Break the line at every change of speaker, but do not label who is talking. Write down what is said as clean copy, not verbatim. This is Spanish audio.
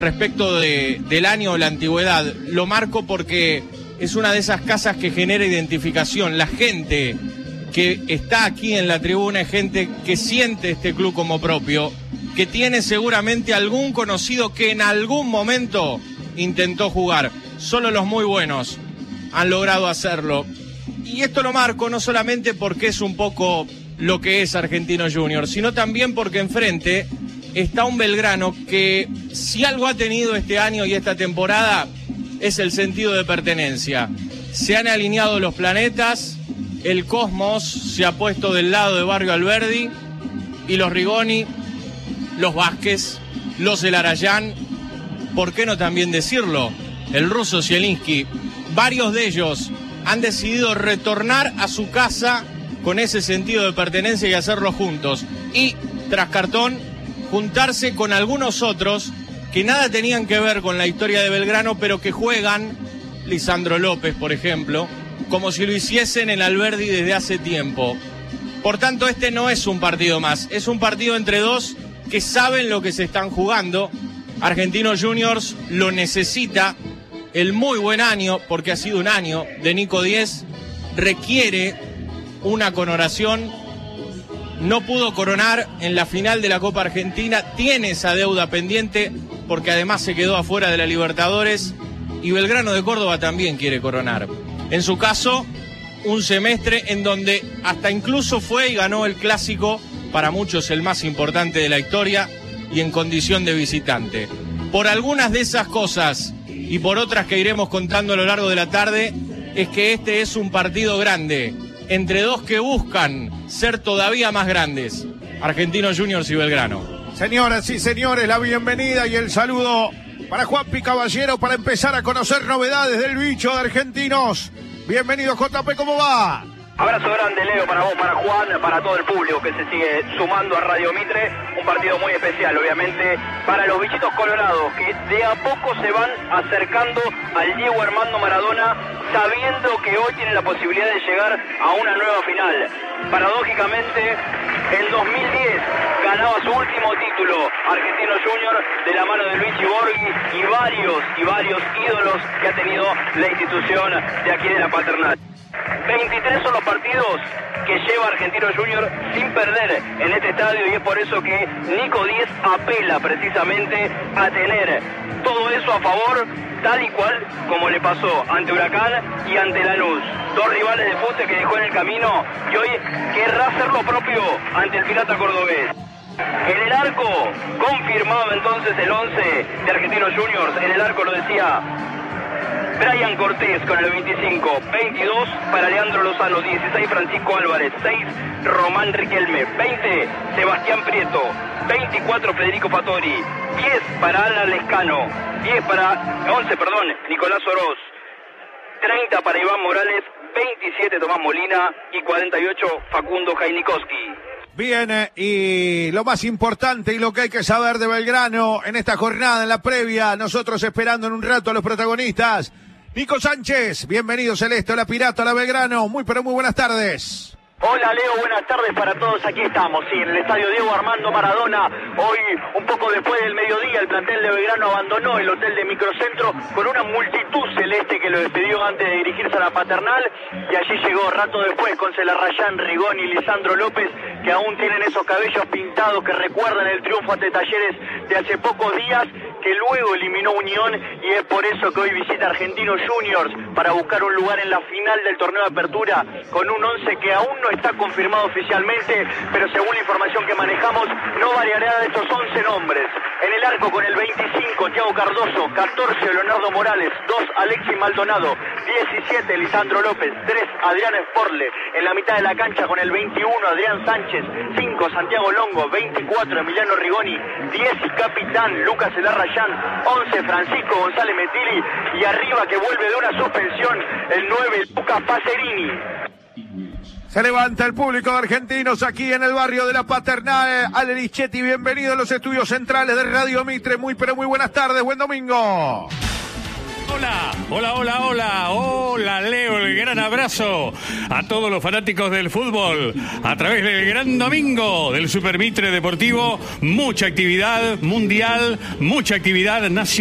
Respecto del año o la antigüedad, lo marco porque es una de esas casas que genera identificación. La gente que está aquí en la tribuna es gente que siente este club como propio, que tiene seguramente algún conocido que en algún momento intentó jugar. Solo los muy buenos han logrado hacerlo. Y esto lo marco no solamente porque es un poco lo que es Argentinos Juniors, sino también porque enfrente está un Belgrano que, si algo ha tenido este año y esta temporada, es el sentido de pertenencia. Se han alineado los planetas, el cosmos se ha puesto del lado de Barrio Alberdi, y los Rigoni, los Vázquez, los El Arayán, ¿por qué no también decirlo? El ruso Zielinski. Varios de ellos han decidido retornar a su casa con ese sentido de pertenencia y hacerlo juntos. Y, tras cartón, juntarse con algunos otros que nada tenían que ver con la historia de Belgrano, pero que juegan, Lisandro López, por ejemplo, como si lo hiciesen en Alberdi desde hace tiempo. Por tanto, este no es un partido más, es un partido entre dos que saben lo que se están jugando. Argentinos Juniors lo necesita. El muy buen año, porque ha sido un año de Nico Díez, requiere una coronación. No pudo coronar en la final de la Copa Argentina, tiene esa deuda pendiente porque además se quedó afuera de la Libertadores, y Belgrano de Córdoba también quiere coronar. En su caso, un semestre en donde hasta incluso fue y ganó el clásico, para muchos el más importante de la historia, y en condición de visitante. Por algunas de esas cosas y por otras que iremos contando a lo largo de la tarde, es que este es un partido grande entre dos que buscan ser todavía más grandes, Argentinos Juniors y Belgrano.
Señoras y señores, la bienvenida y el saludo para Juanpi Caballero para empezar a conocer novedades del bicho de Argentinos. Bienvenido, JP, ¿cómo va?
Abrazo grande, Leo, para vos, para Juan, para todo el público que se sigue sumando a Radio Mitre. Un partido muy especial, obviamente, para los bichitos colorados, que de a poco se van acercando al Diego Armando Maradona, sabiendo que hoy tienen la posibilidad de llegar a una nueva final. Paradójicamente, en 2010 ganaba su último título Argentinos Juniors de la mano de Luigi Borghi y varios ídolos que ha tenido la institución de aquí de la Paternal. 23 son los partidos que lleva Argentinos Juniors sin perder en este estadio, y es por eso que Nico Díez apela precisamente a tener todo eso a favor, tal y cual como le pasó ante Huracán y ante Lanús. Dos rivales de fútbol que dejó en el camino y hoy querrá hacer lo propio ante el Pirata Cordobés. En el arco, confirmado entonces el 11 de Argentinos Juniors. En el arco lo decía Brian Cortés con el 25, 22 para Leandro Lozano, 16 Francisco Álvarez, 6 Román Riquelme, 20 Sebastián Prieto, 24 Federico Fattori, 10 para Alan Lescano, 11 Nicolás Oroz, 30 para Iván Morales, 27 Tomás Molina y 48 Facundo Jainikowski.
Bien, y lo más importante y lo que hay que saber de Belgrano en esta jornada, en la previa, nosotros esperando en un rato a los protagonistas. Nico Sánchez, bienvenido Celeste, la Pirata, la Belgrano, muy buenas tardes.
Hola Leo, buenas tardes para todos, aquí estamos, sí, en el estadio Diego Armando Maradona. Hoy, un poco después del mediodía, el plantel de Belgrano abandonó el hotel de Microcentro con una multitud celeste que lo despidió antes de dirigirse a la Paternal, y allí llegó rato después con Celarrayán, Rigoni y Lisandro López, que aún tienen esos cabellos pintados que recuerdan el triunfo ante Talleres de hace pocos días, que luego eliminó Unión, y es por eso que hoy visita Argentinos Juniors para buscar un lugar en la final del torneo de apertura, con un 11 que aún no está confirmado oficialmente, pero según la información que manejamos no variará de estos 11 nombres. En el arco con el 25 Thiago Cardoso, 14 Leonardo Morales, 2 Alexis Maldonado, 17 Lisandro López, 3 Adrián Sporle. En la mitad de la cancha con el 21 Adrián Sánchez, 5 Santiago Longo, 24 Emiliano Rigoni, 10 y capitán Lucas Celarrayán, 11 Francisco González Metilli, y arriba que vuelve de una suspensión el 9 Lucas Pacerini.
Se levanta el público de Argentinos aquí en el barrio de la Paternal. Ale Lichetti, bienvenido a los estudios centrales de Radio Mitre. Muy buenas tardes, buen domingo.
Hola, Leo, el gran abrazo a todos los fanáticos del fútbol. A través del gran domingo del Super Mitre Deportivo, mucha actividad mundial, mucha actividad nacional.